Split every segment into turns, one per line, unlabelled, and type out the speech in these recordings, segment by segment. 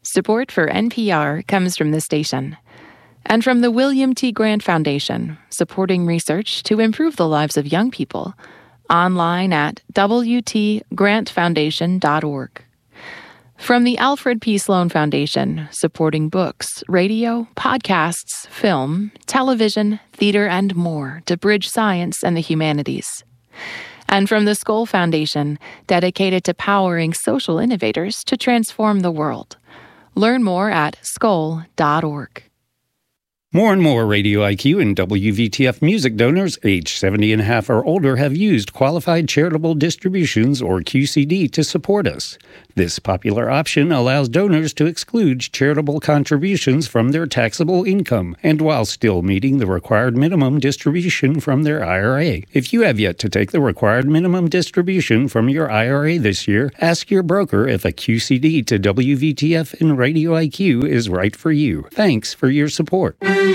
Support for NPR comes from the station and from the William T. Grant Foundation, supporting research to improve the lives of young people, online at wtgrantfoundation.org. From the Alfred P. Sloan Foundation, supporting books, radio, podcasts, film, television, theater, and more to bridge science and the humanities. And from the Skoll Foundation, dedicated to powering social innovators to transform the world. Learn more at skoll.org.
More and more Radio IQ and WVTF music donors aged 70 and a half or older have used Qualified Charitable Distributions, or QCD, to support us. This popular option allows donors to exclude charitable contributions from their taxable income, and while still meeting the required minimum distribution from their IRA. If you have yet to take the required minimum distribution from your IRA this year, ask your broker if a QCD to WVTF and Radio IQ is right for you. Thanks for your support.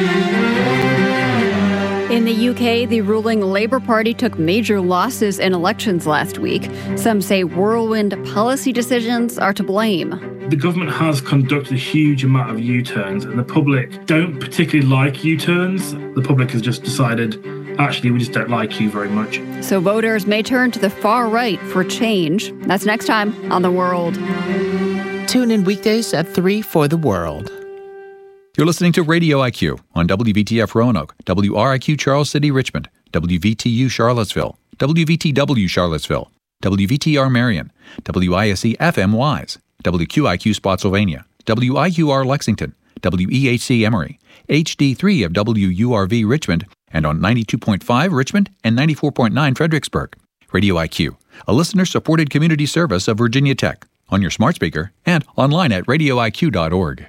In the UK, the ruling Labour Party took major losses in elections last week. Some say whirlwind policy decisions are to blame.
The government has conducted a huge amount of U-turns, and the public don't particularly like U-turns. The public has just decided, actually, we just don't like you very much.
So voters may turn to the far right for change. That's next time on The World.
Tune in weekdays at 3 for The World.
You're listening to Radio IQ on WVTF Roanoke, WRIQ Charles City Richmond, WVTU Charlottesville, WVTW Charlottesville, WVTR Marion, WISE FM Wise, WQIQ Spotsylvania, WIQR Lexington, WEHC Emory, HD3 of WURV Richmond, and on 92.5 Richmond and 94.9 Fredericksburg. Radio IQ, a listener-supported community service of Virginia Tech, on your smart speaker and online at radioiq.org.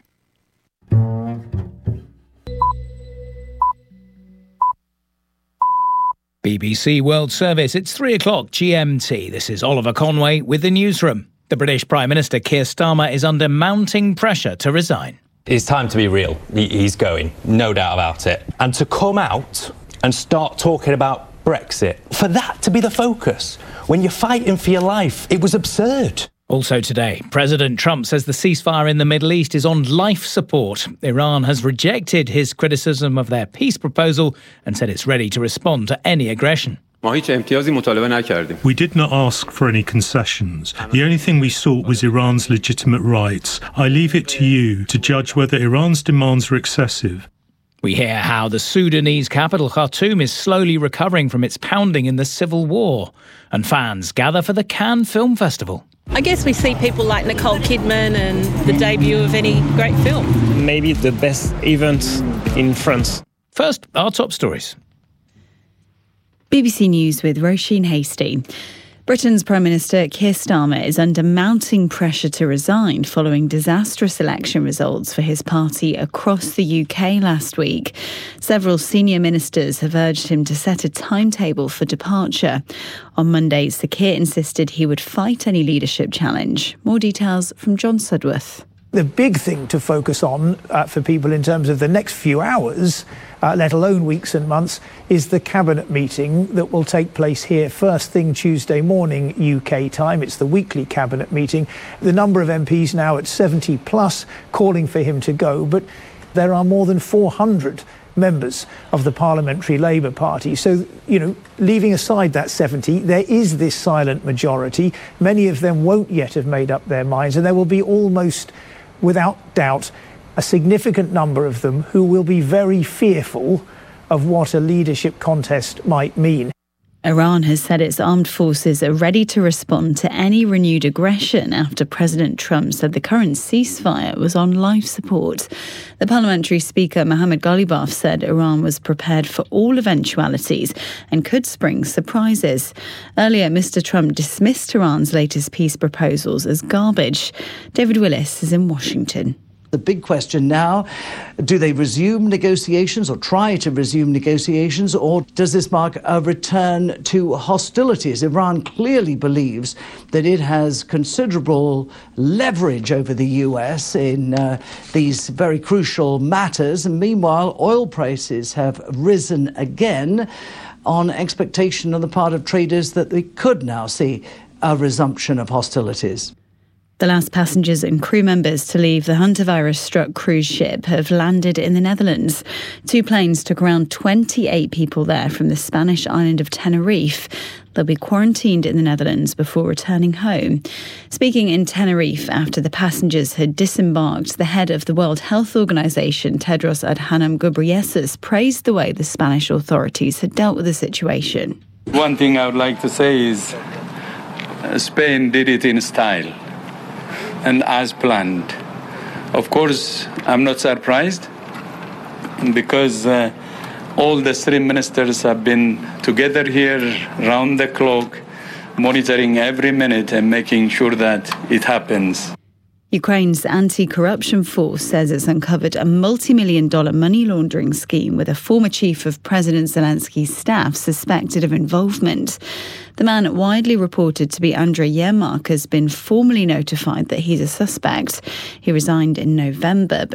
BBC World Service, it's 3 o'clock GMT. This is Oliver Conway with the newsroom. The British Prime Minister Keir Starmer is under mounting pressure to resign.
It's time to be real. He's going, no doubt about it. And to come out and start talking about Brexit, for that to be the focus, when you're fighting for your life, it was absurd.
Also today, President Trump says the ceasefire in the Middle East is on life support. Iran has rejected his criticism of their peace proposal and said it's ready to respond to any aggression.
We did not ask for any concessions. The only thing we sought was Iran's legitimate rights. I leave it to you to judge whether Iran's demands are excessive.
We hear how the Sudanese capital Khartoum is slowly recovering from its pounding in the civil war. And fans gather for the Cannes Film Festival.
I guess we see people like Nicole Kidman and the debut of any great film.
Maybe the best event in France.
First, our top stories.
BBC News with Roisin Hastie. Britain's Prime Minister Keir Starmer is under mounting pressure to resign following disastrous election results for his party across the UK last week. Several senior ministers have urged him to set a timetable for departure. On Monday, Sir Keir insisted he would fight any leadership challenge. More details from John Sudworth.
The big thing to focus on for people in terms of the next few hours, let alone weeks and months, is the cabinet meeting that will take place here first thing Tuesday morning UK time. It's the weekly cabinet meeting. The number of MPs now at 70 plus calling for him to go, but there are more than 400 members of the Parliamentary Labour Party. So, leaving aside that 70, there is this silent majority. Many of them won't yet have made up their minds, and there will be almost without doubt, a significant number of them who will be very fearful of what a leadership contest might mean.
Iran has said its armed forces are ready to respond to any renewed aggression after President Trump said the current ceasefire was on life support. The parliamentary speaker Mohammad Ghalibaf said Iran was prepared for all eventualities and could spring surprises. Earlier, Mr. Trump dismissed Iran's latest peace proposals as garbage. David Willis is in Washington.
The big question now, do they resume negotiations or try to resume negotiations, or does this mark a return to hostilities? Iran clearly believes that it has considerable leverage over the US in these very crucial matters. And meanwhile, oil prices have risen again on expectation on the part of traders that they could now see a resumption of hostilities.
The last passengers and crew members to leave the hantavirus-struck cruise ship have landed in the Netherlands. 2 planes took around 28 people there from the Spanish island of Tenerife. They'll be quarantined in the Netherlands before returning home. Speaking in Tenerife after the passengers had disembarked, the head of the World Health Organization, Tedros Adhanom Ghebreyesus, praised the way the Spanish authorities had dealt with the situation.
One thing I would like to say is Spain did it in style and as planned. Of course, I'm not surprised because all the 3 ministers have been together here round the clock, monitoring every minute and making sure that it happens.
Ukraine's anti-corruption force says it's uncovered a multi-million-dollar money laundering scheme with a former chief of President Zelensky's staff suspected of involvement. The man, widely reported to be Andrei Yermak, has been formally notified that he's a suspect. He resigned in November, but